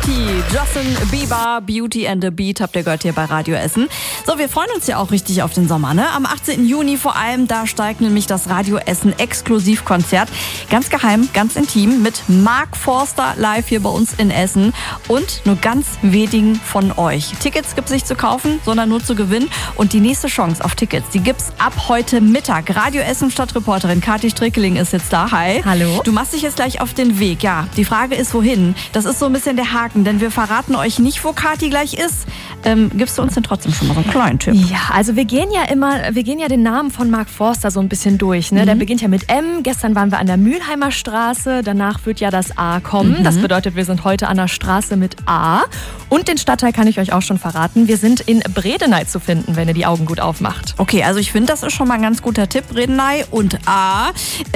Beauty. Justin Bieber, Beauty and the Beat habt ihr gehört hier bei Radio Essen. So, wir freuen uns ja auch richtig auf den Sommer, ne? Am 18. Juni vor allem, da steigt nämlich das Radio Essen Exklusivkonzert. Ganz geheim, ganz intim mit Mark Forster live hier bei uns in Essen und nur ganz wenigen von euch. Tickets gibt's nicht zu kaufen, sondern nur zu gewinnen. Und die nächste Chance auf Tickets, die gibt's ab heute Mittag. Radio Essen Stadtreporterin Kathi Strickeling ist jetzt da. Hi. Hallo. Du machst dich jetzt gleich auf den Weg. Ja, die Frage ist, wohin? Das ist so ein bisschen der Haken, denn wir verraten euch nicht, wo Kathi gleich ist. Gibst du uns denn trotzdem schon mal so einen kleinen Tipp? Ja, also wir gehen ja den Namen von Mark Forster so ein bisschen durch. Ne? Der beginnt ja mit M. Gestern waren wir an der Mülheimer Straße. Danach wird ja das A kommen. Das bedeutet, wir sind heute an der Straße mit A. Und den Stadtteil kann ich euch auch schon verraten. Wir sind in Bredeney zu finden, wenn ihr die Augen gut aufmacht. Okay, also ich finde, das ist schon mal ein ganz guter Tipp. Bredeney und A.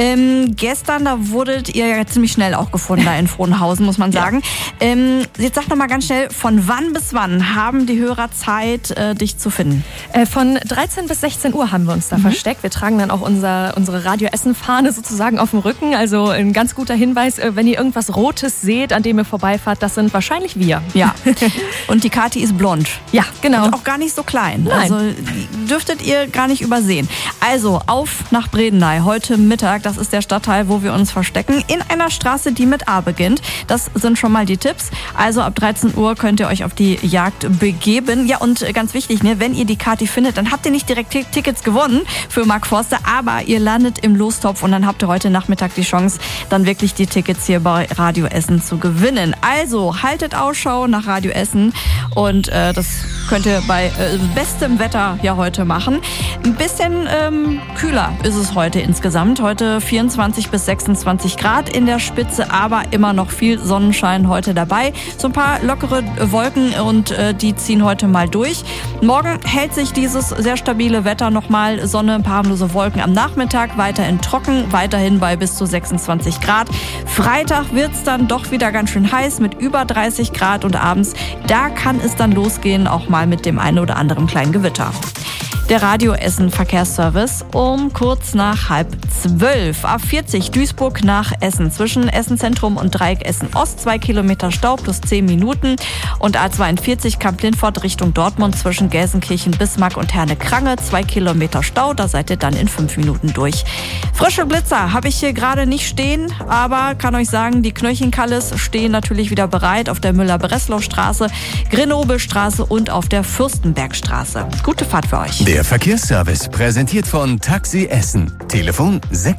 Gestern, da wurdet ihr ja ziemlich schnell auch gefunden, da in Frohnhausen, muss man sagen. Ja. Jetzt sag noch mal ganz schnell, von wann bis wann haben die Hörer Zeit, dich zu finden? Von 13 bis 16 Uhr haben wir uns da versteckt. Wir tragen dann auch unsere Radio Essen-Fahne sozusagen auf dem Rücken. Also ein ganz guter Hinweis, wenn ihr irgendwas Rotes seht, an dem ihr vorbeifahrt, das sind wahrscheinlich wir. Ja. Und die Kathi ist blond. Ja, genau. Und auch gar nicht so klein. Nein. Also dürftet ihr gar nicht übersehen. Also auf nach Bredeney heute Mittag. Das ist der Stadtteil, wo wir uns verstecken. In einer Straße, die mit A beginnt. Das sind schon mal die Tipps. Also ab 13 Uhr könnt ihr euch auf die Jagd begeben. Ja, und ganz wichtig, ne, wenn ihr die Kathi findet, dann habt ihr nicht direkt Tickets gewonnen für Mark Forster, aber ihr landet im Lostopf und dann habt ihr heute Nachmittag die Chance, dann wirklich die Tickets hier bei Radio Essen zu gewinnen. Also haltet Ausschau nach Radio Essen und das könnt ihr bei bestem Wetter ja heute machen. Ein bisschen kühler ist es heute insgesamt. Heute 24 bis 26 Grad in der Spitze, aber immer noch viel Sonnenschein heute dabei. So ein paar lockere Wolken und die ziehen heute mal durch. Morgen hält sich dieses sehr stabile Wetter nochmal. Sonne, ein paar harmlose Wolken am Nachmittag, weiterhin trocken, weiterhin bei bis zu 26 Grad. Freitag wird es dann doch wieder ganz schön heiß mit über 30 Grad und abends, da kann es dann losgehen, auch mal mit dem einen oder anderen kleinen Gewitter. Der Radio Essen Verkehrsservice um kurz nach 11:30. A40 Duisburg nach Essen. Zwischen Essen Zentrum und Dreieck Essen Ost 2 Kilometer Stau plus 10 Minuten. Und A42 Kamp-Lindfort Richtung Dortmund zwischen Gelsenkirchen, Bismarck und Herne-Krange 2 Kilometer Stau. Da seid ihr dann in 5 Minuten durch. Frische Blitzer habe ich hier gerade nicht stehen, aber kann euch sagen, die Knöchenkalles stehen natürlich wieder bereit auf der Müller-Breslau-Straße, Grenoble-Straße und auf der Fürstenbergstraße. Gute Fahrt für euch. Der Verkehrsservice präsentiert von Taxi Essen. Telefon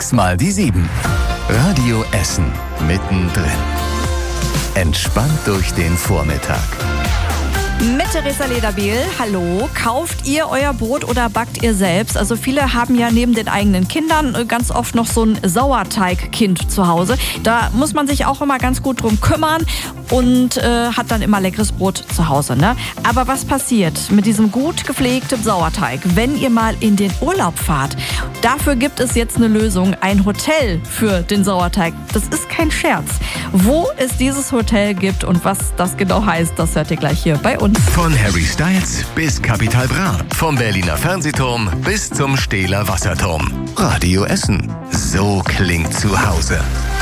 6x7. Radio Essen mittendrin. Entspannt durch den Vormittag. Mit Theresa Lederbiel, hallo. Kauft ihr euer Brot oder backt ihr selbst? Also viele haben ja neben den eigenen Kindern ganz oft noch so ein Sauerteigkind zu Hause. Da muss man sich auch immer ganz gut drum kümmern und hat dann immer leckeres Brot zu Hause, ne? Aber was passiert mit diesem gut gepflegten Sauerteig, wenn ihr mal in den Urlaub fahrt? Dafür gibt es jetzt eine Lösung, ein Hotel für den Sauerteig. Das ist kein Scherz. Wo es dieses Hotel gibt und was das genau heißt, das hört ihr gleich hier bei uns. Von Harry Styles bis Capital Bra. Vom Berliner Fernsehturm bis zum Stähler Wasserturm. Radio Essen. So klingt zu Hause.